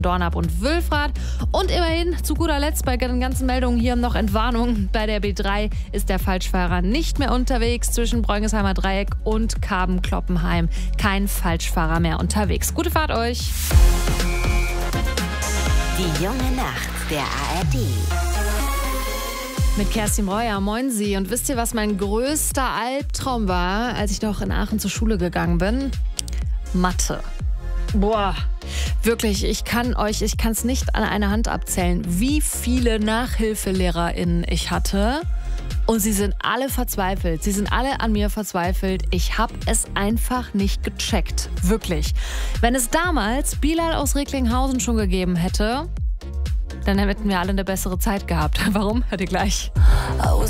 Dornap und Wülfrath. Und immerhin, zu guter Letzt bei den ganzen Meldungen hier noch Entwarnung. Bei der B3 ist der Falschfahrer nicht mehr unterwegs zwischen Bräunisheimer Dreieck und Karben-Kloppenheim. Kein Falschfahrer mehr unterwegs. Gute Fahrt euch! Die junge Nacht der ARD. Mit Kerstin Breuer, moin Sie. Und wisst ihr, was mein größter Albtraum war, als ich noch in Aachen zur Schule gegangen bin? Mathe. Boah, wirklich, ich kann es nicht an einer Hand abzählen, wie viele NachhilfelehrerInnen ich hatte. Und sie sind alle verzweifelt. Sie sind alle an mir verzweifelt. Ich habe es einfach nicht gecheckt. Wirklich. Wenn es damals Bilal aus Recklinghausen schon gegeben hätte, dann hätten wir alle eine bessere Zeit gehabt. Warum? Hört ihr gleich.